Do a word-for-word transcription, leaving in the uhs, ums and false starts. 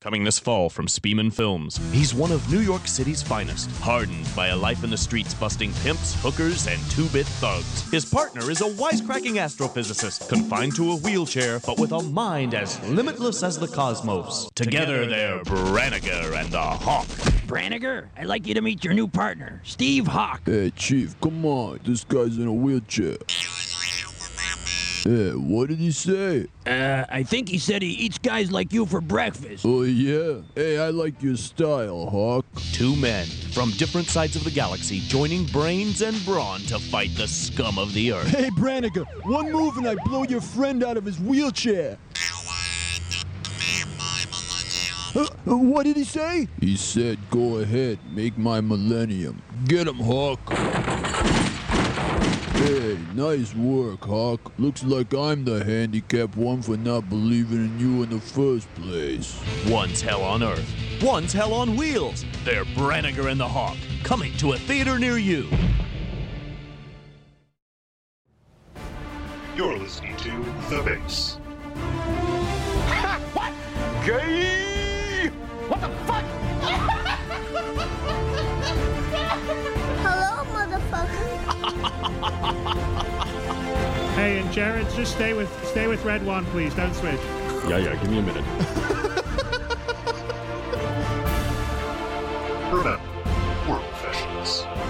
Coming this fall from Spearman Films. He's one of New York City's finest, hardened by a life in the streets busting pimps, hookers, and two-bit thugs. His partner is a wisecracking astrophysicist, confined to a wheelchair, but with a mind as limitless as the cosmos. Together, they're Branniger and the Hawk. Branniger, I'd like you to meet your new partner, Steve Hawk. Hey, Chief, come on. This guy's in a wheelchair. Hey, what did he say? Uh, I think he said he eats guys like you for breakfast. Oh, yeah? Hey, I like your style, Hawk. Two men from different sides of the galaxy joining brains and brawn to fight the scum of the earth. Hey, Branniger, one move and I blow your friend out of his wheelchair. Uh, uh, what did he say? He said, go ahead, make my millennium. Get him, Hawk. Hey, nice work, Hawk. Looks like I'm the handicapped one for not believing in you in the first place. One's hell on earth, one's hell on wheels. They're Branniger and the Hawk, coming to a theater near you. You're listening to The Base. Ha! What? Gay! What the fuck? Hello, motherfucker. Hey, and Jared, just stay with stay with Red One, please. Don't switch. Yeah, yeah, give me a minute.